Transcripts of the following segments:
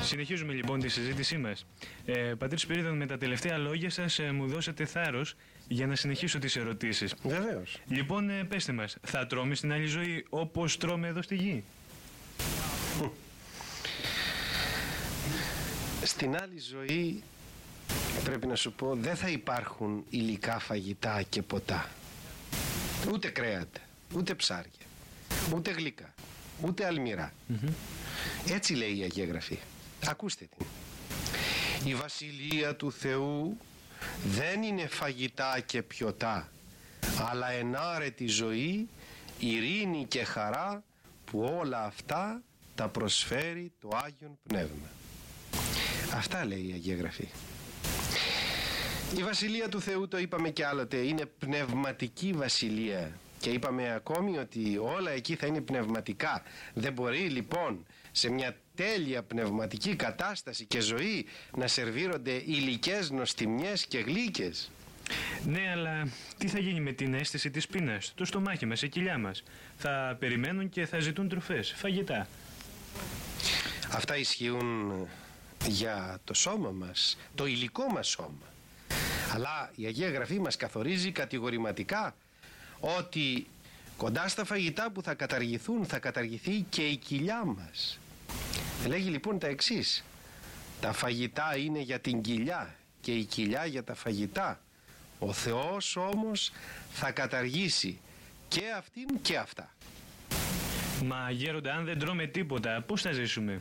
Συνεχίζουμε λοιπόν τη συζήτησή μας. Πατήρ Σπυρίδων, με τα τελευταία λόγια σας μου δώσατε θάρρος για να συνεχίσω τις ερωτήσεις. Βεβαίως. Λοιπόν, πέστε μας, θα τρώμε στην άλλη ζωή όπως τρώμε εδώ στη γη? Στην άλλη ζωή, πρέπει να σου πω, δεν θα υπάρχουν υλικά φαγητά και ποτά. Ούτε κρέατα, ούτε ψάρια, ούτε γλυκά, ούτε αλμυρά. Έτσι λέει η Αγία Γραφή. Ακούστε την. Η Βασιλεία του Θεού δεν είναι φαγητά και πιωτά, αλλά ενάρετη ζωή, ειρήνη και χαρά, που όλα αυτά τα προσφέρει το Άγιον Πνεύμα. Αυτά λέει η Αγία Γραφή. Η Βασιλεία του Θεού, το είπαμε και άλλοτε, είναι πνευματική βασιλεία. Και είπαμε ακόμη ότι όλα εκεί θα είναι πνευματικά. Δεν μπορεί λοιπόν σε μια τέλεια πνευματική κατάσταση και ζωή να σερβίρονται υλικές νοστιμιές και γλύκες. Ναι, αλλά τι θα γίνει με την αίσθηση της πείνας, το στομάχι μας, η κοιλιά μας? Θα περιμένουν και θα ζητούν τροφές, φαγητά. Αυτά ισχύουν για το σώμα μας, το υλικό μας σώμα. Αλλά η Αγία Γραφή μας καθορίζει κατηγορηματικά ότι κοντά στα φαγητά που θα καταργηθούν, θα καταργηθεί και η κοιλιά μας. Λέγει λοιπόν τα εξής: τα φαγητά είναι για την κοιλιά και η κοιλιά για τα φαγητά. Ο Θεός όμως θα καταργήσει και αυτήν και αυτά. Μα γέροντα, αν δεν τρώμε τίποτα, πώς θα ζήσουμε?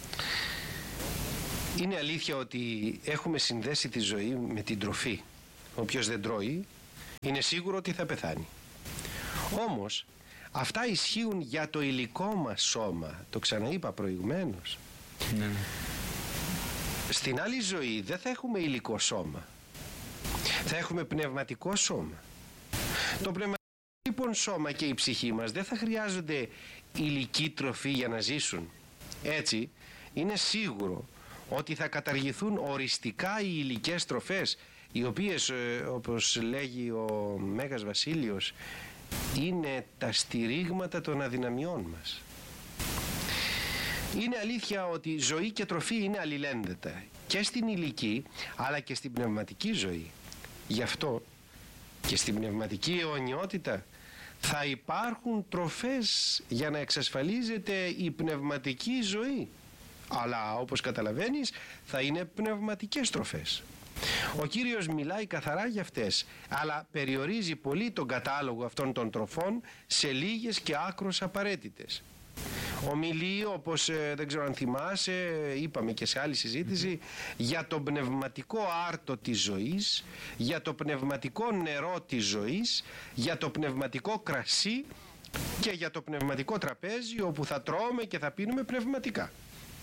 Είναι αλήθεια ότι έχουμε συνδέσει τη ζωή με την τροφή. Όποιος δεν τρώει είναι σίγουρο ότι θα πεθάνει. Όμως αυτά ισχύουν για το υλικό μας σώμα. Το ξαναείπα προηγουμένως. Ναι. Στην άλλη ζωή δεν θα έχουμε υλικό σώμα. Θα έχουμε πνευματικό σώμα. Το πνευματικό λοιπόν σώμα και η ψυχή μας δεν θα χρειάζονται υλική τροφή για να ζήσουν. Έτσι είναι σίγουρο ότι θα καταργηθούν οριστικά οι υλικές τροφές, οι οποίες, όπως λέγει ο Μέγας Βασίλειος, είναι τα στηρίγματα των αδυναμιών μας. Είναι αλήθεια ότι ζωή και τροφή είναι αλληλένδετα και στην υλική αλλά και στην πνευματική ζωή. Γι' αυτό και στην πνευματική αιωνιότητα θα υπάρχουν τροφές για να εξασφαλίζεται η πνευματική ζωή. Αλλά όπως καταλαβαίνεις θα είναι πνευματικές τροφές. Ο Κύριος μιλάει καθαρά για αυτές, αλλά περιορίζει πολύ τον κατάλογο αυτών των τροφών σε λίγες και άκρως απαραίτητες. Ομιλεί, όπως δεν ξέρω αν θυμάσαι, είπαμε και σε άλλη συζήτηση, για το πνευματικό άρτο της ζωής, για το πνευματικό νερό της ζωής, για το πνευματικό κρασί και για το πνευματικό τραπέζι, όπου θα τρώμε και θα πίνουμε πνευματικά.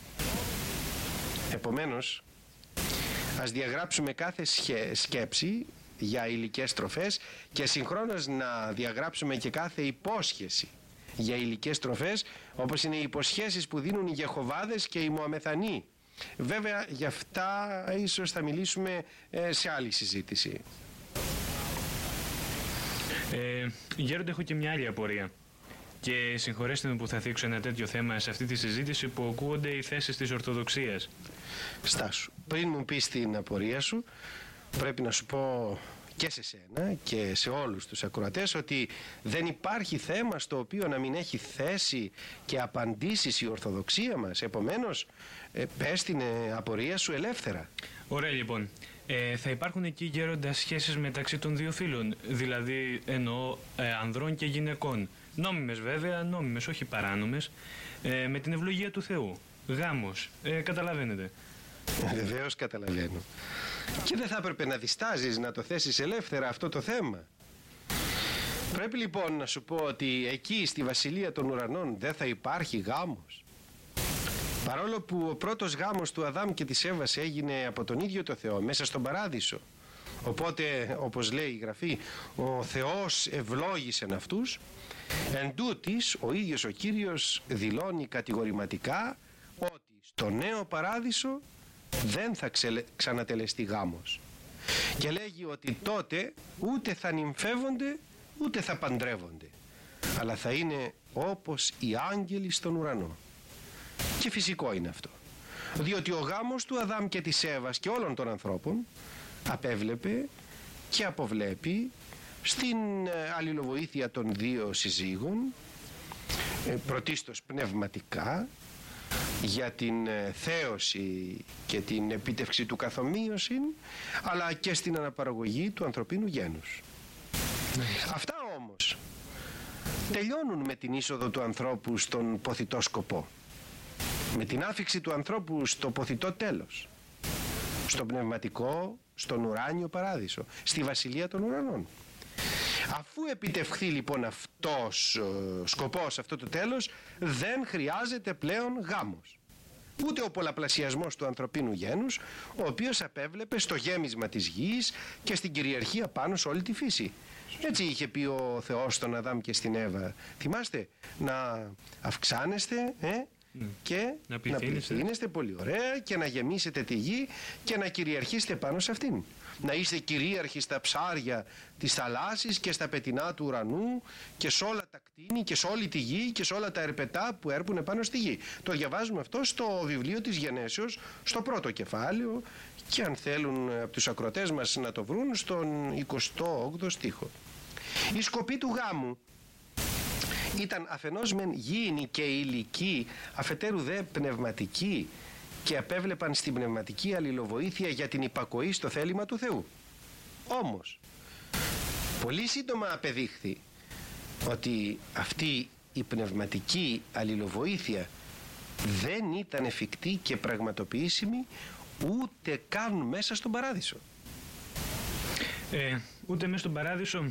Επομένως, ας διαγράψουμε κάθε σκέψη για υλικές τροφές και συγχρόνως να διαγράψουμε και κάθε υπόσχεση για υλικές τροφές, όπως είναι οι υποσχέσεις που δίνουν οι Γεχοβάδες και οι Μωαμεθανοί. Βέβαια, για αυτά ίσως θα μιλήσουμε σε άλλη συζήτηση. Γέροντα, έχω και μια άλλη απορία. Και συγχωρέστε με που θα θίξω ένα τέτοιο θέμα σε αυτή τη συζήτηση που ακούγονται οι θέσεις της Ορθοδοξίας. Στάσου, πριν μου πεις την απορία σου, πρέπει να σου πω και σε σένα και σε όλους τους ακροατές ότι δεν υπάρχει θέμα στο οποίο να μην έχει θέση και απαντήσεις η Ορθοδοξία μας. Επομένως, πες την απορία σου ελεύθερα. Ωραία λοιπόν. Θα υπάρχουν εκεί, γέροντα, σχέσεις μεταξύ των δύο φύλων, δηλαδή εννοώ ανδρών και γυναικών, νόμιμες βέβαια, νόμιμες όχι παράνομες, με την ευλογία του Θεού, γάμος, καταλαβαίνετε? Βεβαίως καταλαβαίνω. Και δεν θα έπρεπε να διστάζεις να το θέσεις ελεύθερα αυτό το θέμα. Πρέπει λοιπόν να σου πω ότι εκεί στη Βασιλεία των Ουρανών δεν θα υπάρχει γάμος. Παρόλο που ο πρώτος γάμος του Αδάμ και της Εύας έγινε από τον ίδιο το Θεό μέσα στον Παράδεισο. Οπότε, όπως λέει η Γραφή, ο Θεός ευλόγησε αυτούς. Εν τούτης, ο ίδιος ο Κύριος δηλώνει κατηγορηματικά ότι στο νέο Παράδεισο δεν θα ξανατελεστεί γάμος. Και λέγει ότι τότε ούτε θα νυμφεύονται ούτε θα παντρεύονται, αλλά θα είναι όπως οι άγγελοι στον ουρανό. Και φυσικό είναι αυτό. Διότι ο γάμος του Αδάμ και της Εύας και όλων των ανθρώπων απέβλεπε και αποβλέπει στην αλληλοβοήθεια των δύο συζύγων, πρωτίστως πνευματικά, για την θέωση και την επίτευξη του καθομοίωση, αλλά και στην αναπαραγωγή του ανθρωπίνου γένους. Αυτά όμως τελειώνουν με την είσοδο του ανθρώπου στον ποθητό σκοπό, με την άφιξη του ανθρώπου στο ποθητό τέλος, στον πνευματικό, στον ουράνιο παράδεισο, στη βασιλεία των ουρανών. Αφού επιτευχθεί λοιπόν αυτός σκοπός, αυτό το τέλος, δεν χρειάζεται πλέον γάμος. Ούτε ο πολλαπλασιασμός του ανθρωπίνου γένους, ο οποίος απέβλεπε στο γέμισμα της γης και στην κυριαρχία πάνω σε όλη τη φύση. Έτσι είχε πει ο Θεός στον Αδάμ και στην Εύα. Θυμάστε, να αυξάνεστε και να πληθύνεστε πολύ ωραία και να γεμίσετε τη γη και να κυριαρχήσετε πάνω σε αυτήν. Να είστε κυρίαρχοι στα ψάρια της θαλάσσης και στα πετεινά του ουρανού και σε όλα τα κτίνη και σε όλη τη γη και σε όλα τα ερπετά που έρπουν πάνω στη γη. Το διαβάζουμε αυτό στο βιβλίο της Γενέσεως, στο πρώτο κεφάλαιο, και αν θέλουν από τους ακροατές μας να το βρουν, στον 28ο στίχο. Η σκοπή του γάμου ήταν αφενός μεν γήινη και ηλική, αφετέρου δε πνευματική, και απέβλεπαν στην πνευματική αλληλοβοήθεια για την υπακοή στο θέλημα του Θεού. Όμως πολύ σύντομα απεδείχθη ότι αυτή η πνευματική αλληλοβοήθεια δεν ήταν εφικτή και πραγματοποιήσιμη ούτε καν μέσα στον παράδεισο. Ούτε μέσα στον παράδεισο,